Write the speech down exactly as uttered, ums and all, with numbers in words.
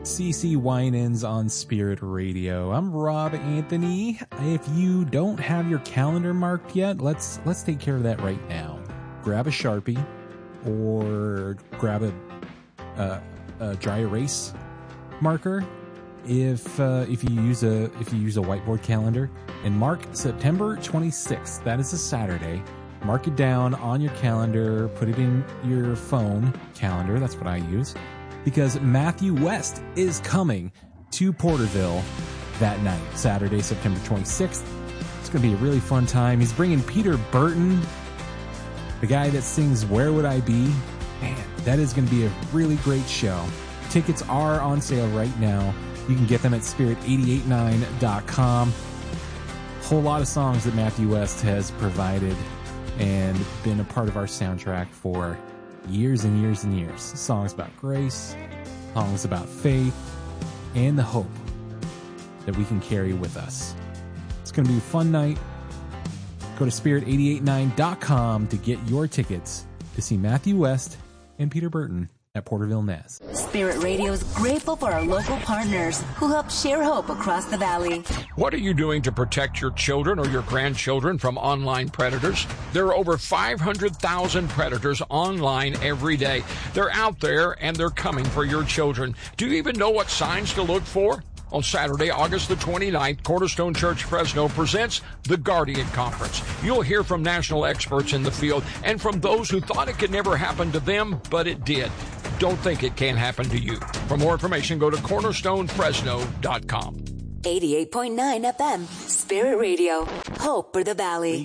C C Winans on Spirit Radio. I'm Rob Anthony. If you don't have your calendar marked yet, let's let's take care of that right now. Grab a Sharpie or grab a, a, a dry erase marker. If uh, if you use a if you use a whiteboard calendar, and mark September twenty-sixth. That is a Saturday. Mark it down on your calendar. Put it in your phone calendar. That's what I use. Because Matthew West is coming to Porterville that night, Saturday, September twenty-sixth. It's going to be a really fun time. He's bringing Peter Burton, the guy that sings Where Would I Be? Man, that is going to be a really great show. Tickets are on sale right now. You can get them at spirit eight eight nine dot com. Whole lot of songs that Matthew West has provided and been a part of our soundtrack for years and years and years. Songs about grace, songs about faith, and the hope that we can carry with us. It's going to be a fun night. Go to spirit eight eight nine dot com to get your tickets to see Matthew West and Peter Burton at Porterville N A S. Spirit Radio is grateful for our local partners who help share hope across the valley. What are you doing to protect your children or your grandchildren from online predators? There are over five hundred thousand predators online every day. They're out there and they're coming for your children. Do you even know what signs to look for? On Saturday, August the twenty-ninth, Cornerstone Church Fresno presents the Guardian Conference. You'll hear from national experts in the field and from those who thought it could never happen to them, but it did. Don't think it can't happen to you. For more information, go to cornerstone fresno dot com. eighty-eight point nine F M, Spirit Radio, hope for the valley.